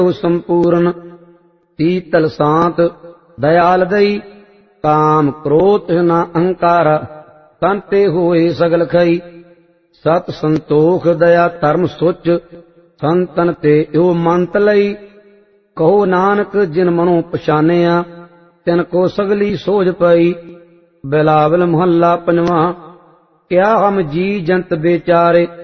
ਸੰਪੂਰਨ ਤੀਤਲ ਸਾਂਤ ਦਇਆਲ ਦਈ ਕਾਮ ਕ੍ਰੋਧ ਨ ਅਹੰਕਾਰ ਕੰਤੇ ਹੋਏ ਸਗਲ ਖਈ ਸਤ ਸੰਤੋਖ ਦਇਆ ਧਰਮ ਸੁਚ ਸੰਤਨ ਤੇ ਓ ਮੰਤ ਲਈ ਕਹੋ ਨਾਨਕ ਜਿਨ ਮਨੋਂ ਪਛਾਨਿਆ ਤਿਨ ਕੋ ਸਗਲੀ ਸੋਝ ਪਈ। ਬਿਲਾਵਲ ਮੁਹੱਲਾ ਪੰਜਵਾਂ। ਕਿਆ ਹਮ ਜੀ ਜੰਤ ਬੇਚਾਰੇ